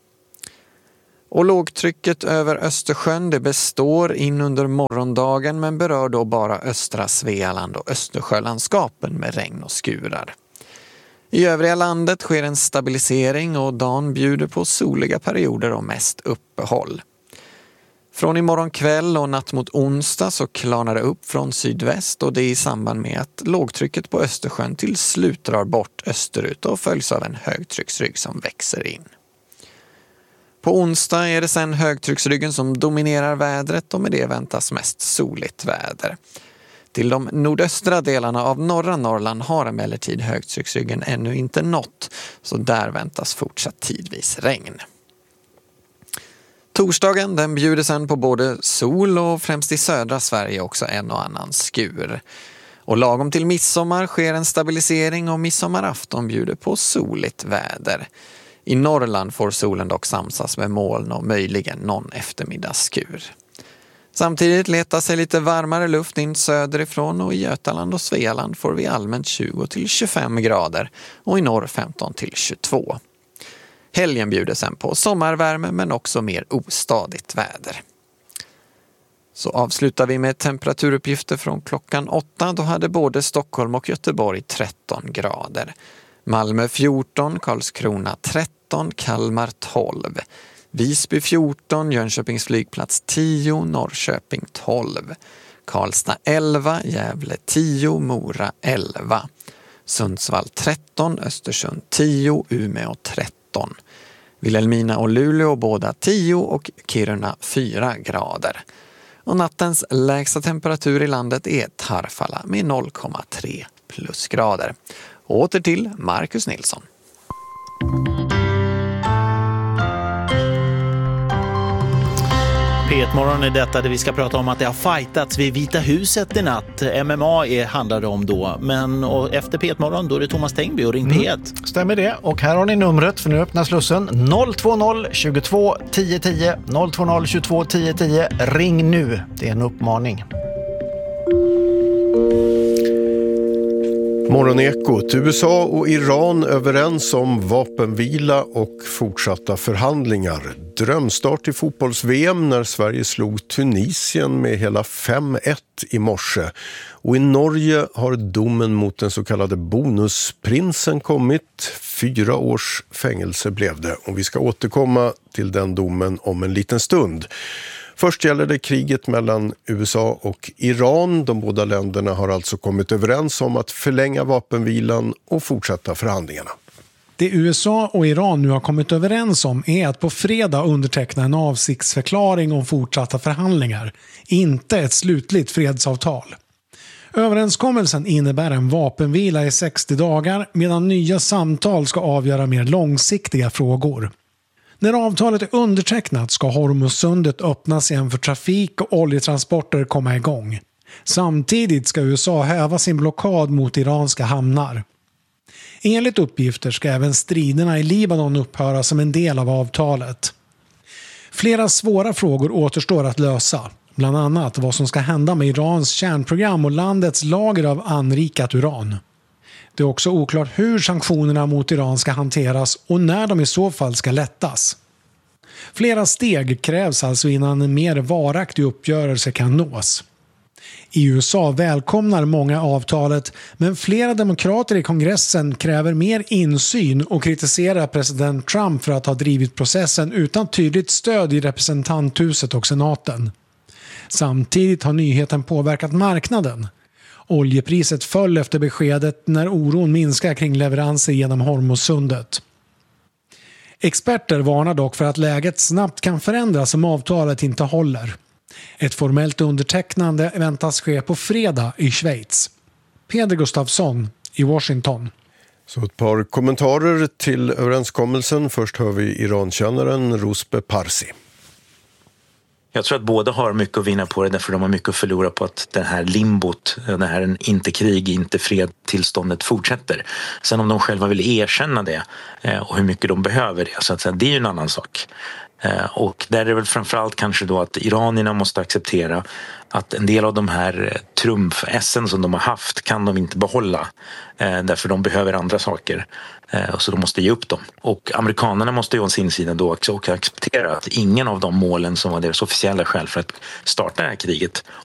Och lågtrycket över Östersjön det består in under morgondagen men berör då bara östra Svealand och Östersjölandskapen med regn och skurar. I övriga landet sker en stabilisering och dagen bjuder på soliga perioder och mest uppehåll. Från imorgon kväll och natt mot onsdag så klarnar det upp från sydväst och det är i samband med att lågtrycket på Östersjön till slut drar bort österut och följs av en högtrycksrygg som växer in. På onsdag är det sedan högtrycksryggen som dominerar vädret och med det väntas mest soligt väder. Till de nordöstra delarna av norra Norrland har emellertid högtrycksryggen ännu inte nått, så där väntas fortsatt tidvis regn. Torsdagen den bjuder sedan på både sol och främst i södra Sverige också en och annan skur. Och lagom till midsommar sker en stabilisering och midsommarafton bjuder på soligt väder. I Norrland får solen dock samsas med moln och möjligen någon eftermiddagsskur. Samtidigt letar sig lite varmare luft in söderifrån och i Götaland och Svealand får vi allmänt 20-25 grader och i norr 15-22. Helgen bjuder sen på sommarvärme men också mer ostadigt väder. Så avslutar vi med temperaturuppgifter från klockan 8. Då hade både Stockholm och Göteborg 13 grader. Malmö 14, Karlskrona 13, Kalmar 12. Visby 14, Jönköpings flygplats 10, Norrköping 12. Karlstad 11, Gävle 10, Mora 11. Sundsvall 13, Östersund 10, Umeå 13. Vilhelmina och Luleå båda 10 och Kiruna 4 grader. Och nattens lägsta temperatur i landet är Tarfala med 0,3 plusgrader. Åter till Marcus Nilsson. P1-morgon är detta där vi ska prata om att det har fightats vid Vita huset i natt. MMA handlar det om då. Men efter P1-morgon då är det Thomas Tengby och Ring P1. Stämmer det. Och här har ni numret för nu öppnar slussen 020 22 10 10. 020 22 10 10. Ring nu. Det är en uppmaning. Morgonekot. USA och Iran överens om vapenvila och fortsatta förhandlingar. Drömstart i fotbolls-VM när Sverige slog Tunisien med hela 5-1 i morse. Och i Norge har domen mot den så kallade bonusprinsen kommit. 4 års fängelse blev det. Och vi ska återkomma till den domen om en liten stund. Först gäller det kriget mellan USA och Iran. De båda länderna har alltså kommit överens om att förlänga vapenvilan och fortsätta förhandlingarna. Det USA och Iran nu har kommit överens om är att på fredag underteckna en avsiktsförklaring om fortsatta förhandlingar, inte ett slutligt fredsavtal. Överenskommelsen innebär en vapenvila i 60 dagar medan nya samtal ska avgöra mer långsiktiga frågor. När avtalet är undertecknat ska Hormuzsundet öppnas igen för trafik och oljetransporter komma igång. Samtidigt ska USA häva sin blockad mot iranska hamnar. Enligt uppgifter ska även striderna i Libanon upphöra som en del av avtalet. Flera svåra frågor återstår att lösa, bland annat vad som ska hända med Irans kärnprogram och landets lager av anrikat uran. Det är också oklart hur sanktionerna mot Iran ska hanteras och när de i så fall ska lättas. Flera steg krävs alltså innan en mer varaktig uppgörelse kan nås. I USA välkomnar många avtalet, men flera demokrater i kongressen kräver mer insyn och kritiserar president Trump för att ha drivit processen utan tydligt stöd i representanthuset och senaten. Samtidigt har nyheten påverkat marknaden. Oljepriset föll efter beskedet när oron minskar kring leveranser genom Hormuzsundet. Experter varnar dock för att läget snabbt kan förändras om avtalet inte håller. Ett formellt undertecknande väntas ske på fredag i Schweiz. Peder Gustafsson i Washington. Så ett par kommentarer till överenskommelsen. Först hör vi Irankännaren Ruspe Parsi. Jag tror att båda har mycket att vinna på det, därför de har mycket att förlora på att det här limbot, det här inte krig, inte fred tillståndet fortsätter. Sen om de själva vill erkänna det och hur mycket de behöver det, så att säga, det är ju en annan sak. Och där är det väl framförallt kanske då att iranierna måste acceptera att en del av de här trumfessen som de har haft kan de inte behålla, därför de behöver andra saker, och så de måste ge upp dem. Och amerikanerna måste ju å sin sida då också acceptera att ingen av de målen som var deras officiella skäl för att starta det här kriget